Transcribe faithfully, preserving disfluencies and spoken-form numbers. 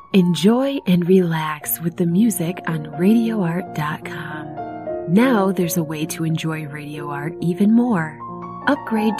Enjoy and relax with the music on radio art dot com. Now there's a way to enjoy Radio Art even more. Upgrade